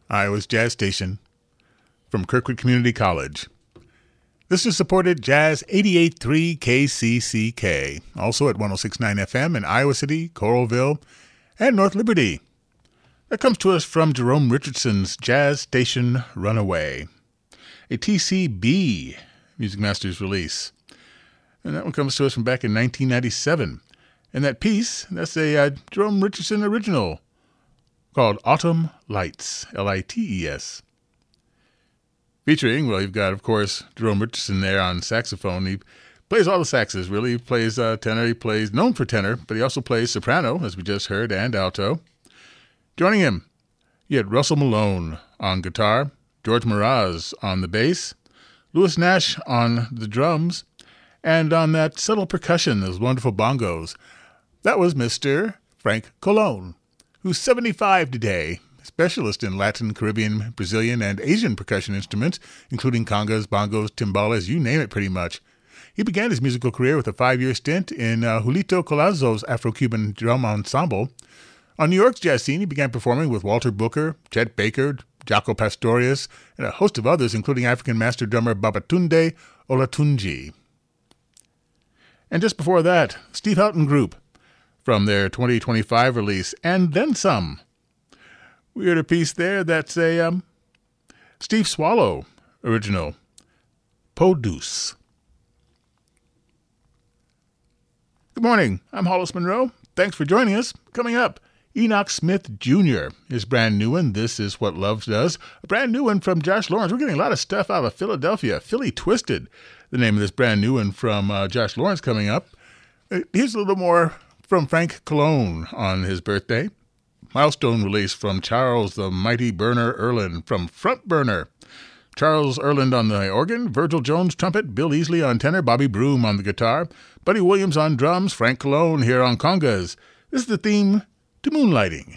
Iowa's Jazz Station, from Kirkwood Community College. Listeners supported Jazz 88.3 KCCK, also at 106.9 FM in Iowa City, Coralville, and North Liberty. That comes to us from Jerome Richardson's Jazz Station Runaway, a TCB Music Masters release. And that one comes to us from back in 1997. And that piece, that's a Jerome Richardson original called Autumn Lights, Lites. Featuring, well, you've got, of course, Jerome Richardson there on saxophone. He plays all the saxes, really. He plays tenor. He plays, known for tenor, but he also plays soprano, as we just heard, and alto. Joining him, you had Russell Malone on guitar, George Mraz on the bass, Louis Nash on the drums, and on that subtle percussion, those wonderful bongos, that was Mr. Frank Colon, who's 75 today, specialist in Latin, Caribbean, Brazilian, and Asian percussion instruments, including congas, bongos, timbales, you name it pretty much. He began his musical career with a 5-year stint in Julito Collazo's Afro-Cuban drum ensemble. On New York's jazz scene, he began performing with Walter Booker, Chet Baker, Jaco Pastorius, and a host of others, including African master drummer Babatunde Olatunji. And just before that, Steve Houghton Group, from their 2025 release, And Then Some. We heard a piece there that's a Steve Swallow original, Produce. Good morning, I'm Hollis Monroe. Thanks for joining us. Coming up, Enoch Smith Jr., his brand new one, This Is What Love Does. A brand new one from Josh Lawrence. We're getting a lot of stuff out of Philadelphia. Philly Twisted, the name of this brand new one from Josh Lawrence coming up. Here's a little more from Frank Colon on his birthday. Milestone release from Charles the Mighty Burner Erland from Front Burner. Charles Erland on the organ, Virgil Jones trumpet, Bill Easley on tenor, Bobby Broom on the guitar, Buddy Williams on drums, Frank Colon here on congas. This is the theme to Moonlighting.